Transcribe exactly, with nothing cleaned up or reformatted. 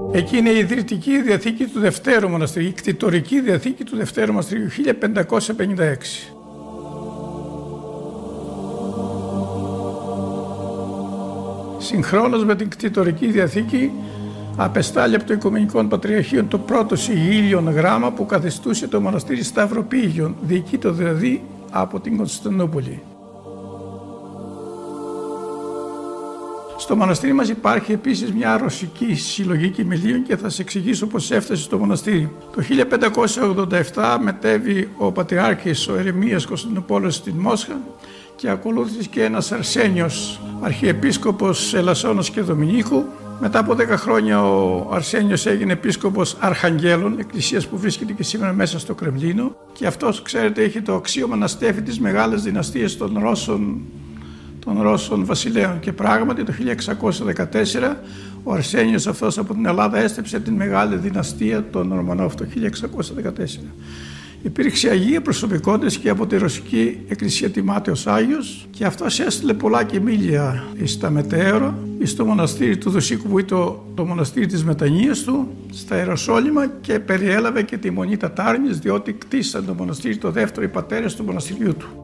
Εκεί είναι η ιδρυτική διαθήκη του Δευτέρου Μοναστηρίου, η κτητορική διαθήκη του Δευτέρου Μοναστηρίου, χίλια πεντακόσια πενήντα έξι. Συγχρόνως με την κτητορική διαθήκη απεστάλλει από το Οικουμενικών Πατριαρχείων το πρώτο συγγύλιον γράμμα που καθιστούσε το μοναστήρι Σταυροπήγιον, διοικείτο δηλαδή από την Κωνσταντινούπολη. Στο μοναστήρι μας υπάρχει επίσης μια ρωσική συλλογή κυμηλίων και θα σας εξηγήσω πώς έφτασε στο μοναστήρι. Το χίλια πεντακόσια ογδόντα επτά μετέβη ο Πατριάρχης ο Ερεμίας Κωνσταντινούπολης στην Μόσχα και ακολούθησε και ένας Αρσένιος, αρχιεπίσκοπος Ελασσόνος και Δομηνίκου. Μετά από δέκα χρόνια ο Αρσένιος έγινε επίσκοπος Αρχαγγέλων, εκκλησίας που βρίσκεται και σήμερα μέσα στο Κρεμλίνο, και αυτός, ξέρετε, είχε το αξίωμα να στέφει τις μεγάλες δυναστείες των Ρώσων, των Ρώσων βασιλέων, και πράγματι το χίλια εξακόσια δεκατέσσερα ο Αρσένιος αυτός από την Ελλάδα έστρεψε την μεγάλη δυναστεία των Ρωμανόφ το χίλια εξακόσια δεκατέσσερα. Υπήρξε αγία προσωπικότητες και από τη Ρωσική Εκκλησία τιμάται ως Άγιος, και αυτός έστειλε πολλά κεμήλια στα μετέωρα, στο μοναστήρι του Δοσίκου που ήταν το, το μοναστήρι της μετανοίας του, στα Ιεροσόλυμα, και περιέλαβε και τη Μονή Τατάρνης, διότι κτίσαν το μοναστήρι το δεύτερο οι πατέρες του μοναστηριού του.